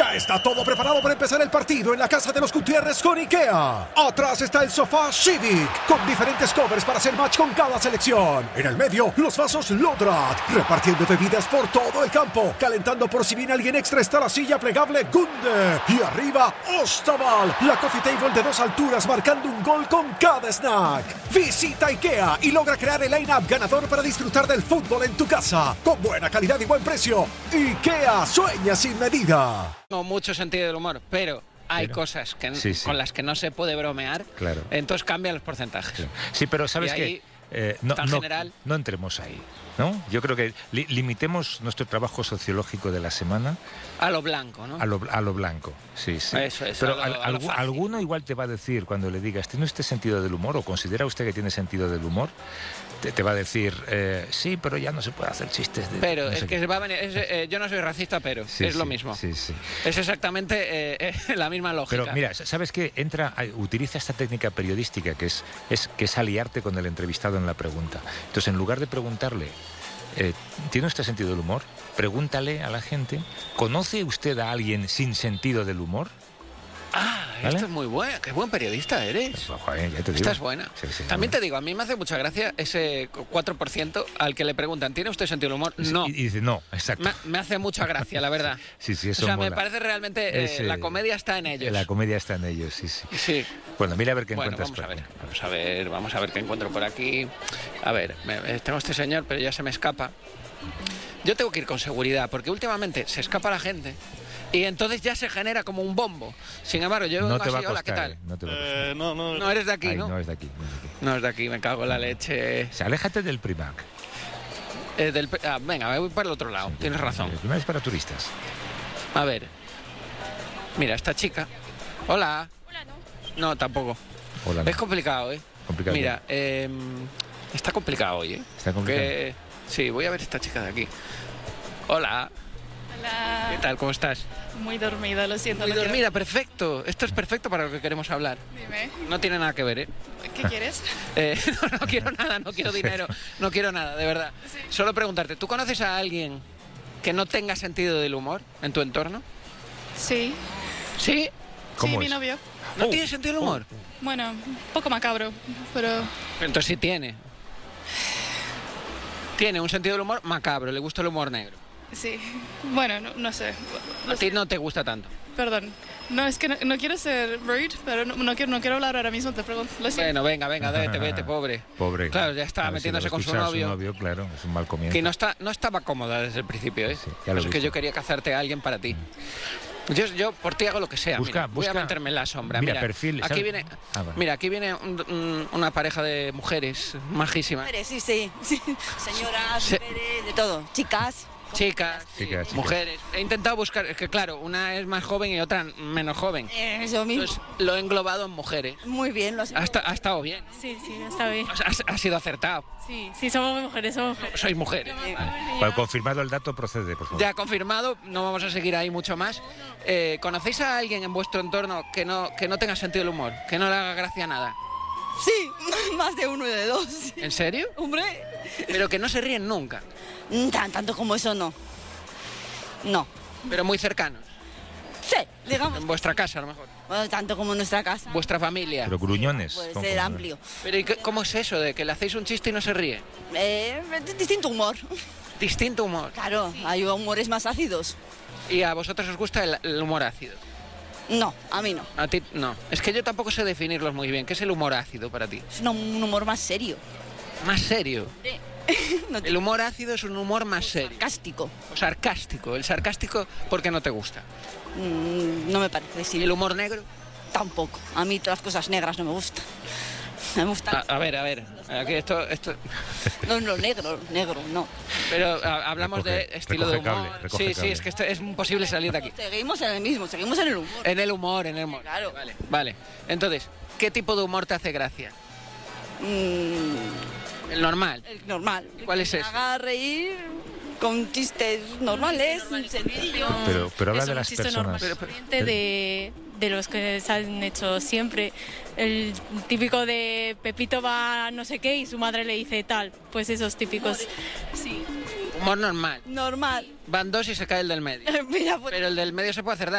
Ya está todo preparado para empezar el partido en la casa de los Gutiérrez con IKEA. Atrás está el sofá Civic, con diferentes covers para hacer match con cada selección. En el medio, los vasos Lodrat, repartiendo bebidas por todo el campo. Calentando por si viene alguien extra está la silla plegable Gunde. Y arriba, Ostaval, la coffee table de 2 alturas marcando un gol con cada snack. Visita IKEA y logra crear el line-up ganador para disfrutar del fútbol en tu casa. Con buena calidad y buen precio. IKEA sueña sin medida. No mucho sentido del humor, pero hay cosas que con las que no se puede bromear, entonces cambian los porcentajes. Claro. Sí, pero ¿sabes qué? No entremos ahí, ¿no? Yo creo que limitemos nuestro trabajo sociológico de la semana a lo blanco, ¿no? A lo blanco, sí. Eso es. Pero alguno igual te va a decir cuando le digas, ¿tiene usted sentido del humor o considera usted que tiene sentido del humor? Te va a decir, sí, pero ya no se puede hacer chistes. Pero no es sé que va a venir, yo no soy racista, pero es lo mismo. Sí. Es exactamente la misma lógica. Pero mira, ¿sabes qué? Utiliza esta técnica periodística que es aliarte con el entrevistado en la pregunta. Entonces, en lugar de preguntarle, ¿tiene usted sentido del humor? Pregúntale a la gente, ¿conoce usted a alguien sin sentido del humor? ¿Vale? Esto es muy buena, qué buen periodista eres. Pues, joder, ya te digo. Esta es buena. Sí, También te digo, a mí me hace mucha gracia ese 4% al que le preguntan, ¿tiene usted sentido del humor? No. Y dice, no, exacto. Me hace mucha gracia, la verdad. Sí, eso o sea, mola. me parece realmente, la comedia está en ellos. La comedia está en ellos, sí. Bueno, mira a ver qué encuentras por aquí. Vamos a ver qué encuentro por aquí. A ver, tengo este señor, pero ya se me escapa. Yo tengo que ir con seguridad, porque últimamente se escapa la gente y entonces ya se genera como un bombo. Sin embargo, yo vengo así, hola, ¿qué tal? No eres de aquí, ¿no? No es de aquí. No es de aquí, me cago en la leche. Aléjate del Primark. Venga, me voy para el otro lado, tienes razón. El Primark es para turistas. A ver, mira, esta chica. Hola. Hola, no. No, tampoco. Hola, Es complicado, ¿eh? Complicado. Mira, está complicado hoy, ¿eh? Está complicado. Sí, voy a ver esta chica de aquí. Hola. Hola. ¿Qué tal? ¿Cómo estás? Muy dormida, lo siento. Muy no dormida, perfecto. Esto es perfecto para lo que queremos hablar. Dime, No tiene nada que ver, ¿eh? ¿qué quieres? No quiero nada, no quiero dinero, no quiero nada, de verdad. Sí. Solo preguntarte, ¿tú conoces a alguien que no tenga sentido del humor en tu entorno? Sí. ¿Sí? ¿Cómo Sí, mi es? novio. ¿No tiene sentido del humor? Bueno, un poco macabro, pero... Entonces sí tiene. Tiene un sentido del humor macabro, le gusta el humor negro. Sí. Bueno, no sé. A ti no te gusta tanto. Perdón. No, es que no quiero ser rude, pero no quiero hablar ahora mismo, te pregunto. Lo siento. Bueno, venga, vete, pobre. Pobre. Claro, ya está metiéndose con su novio. Claro, es un mal comienzo. Que no estaba cómoda desde el principio, ¿eh? Sí, ya lo he es que visto. yo quería cazarte a alguien para ti. Yo por ti hago lo que sea. Voy a meterme en la sombra. Mira, perfil. Aquí ¿sabes? viene, Vale. mira, aquí viene una pareja de mujeres majísimas. Sí. Señoras, mujeres, de todo. Chicas. Chicas, Chicas. mujeres. He intentado buscar, es que claro, una es más joven y otra menos joven. Eso mismo. Entonces lo he englobado en mujeres. Muy bien, lo has hecho. Ha estado bien. Sí, está bien. Ha sido acertado. Sí, somos mujeres. Sois mujeres. Bueno, confirmado el dato, procede, por favor. Ya confirmado, no vamos a seguir ahí mucho más. ¿Conocéis a alguien en vuestro entorno que no tenga sentido del humor? Que no le haga gracia nada. Sí, más de uno y de dos. ¿En serio? Hombre. Pero que no se ríen nunca. Tanto como eso no. No. Pero muy cercanos. Sí, digamos. En vuestra casa, a lo mejor. Bueno, tanto como en nuestra casa. Vuestra familia. Pero gruñones. Puede son ser como- amplio. Pero ¿y cómo es eso de que le hacéis un chiste y no se ríe? Distinto humor. Distinto humor. Claro, hay humores más ácidos. ¿Y a vosotros os gusta el humor ácido? No, a mí no. A ti no. Es que yo tampoco sé definirlos muy bien. ¿Qué es el humor ácido para ti? Es un humor más serio. Más serio. No El humor ácido es un humor más serio. sarcástico. O sarcástico. El sarcástico, ¿por qué no te gusta? No me parece, ¿Y sí. el humor negro? Tampoco. A mí todas las cosas negras no me gustan. Me gustan. A ver. Aquí esto... No, negro, no. Pero hablamos de estilo de recoge humor. cable, recoge Sí, cable. es que es imposible salir de aquí. Seguimos en el mismo, seguimos en el humor. En el humor. Claro. Vale. Entonces, ¿qué tipo de humor te hace gracia? El normal. El normal. ¿Cuál es Que ese? me haga reír con chistes normales, sencillos. Pero habla Es de un las chiste personas. normalmente de los que se han hecho siempre. El típico de Pepito va a no sé qué y su madre le dice tal. Pues esos típicos. Sí. Humor normal. Normal. Van dos y se cae el del medio. Mira, pues, Pero el del medio se puede hacer daño.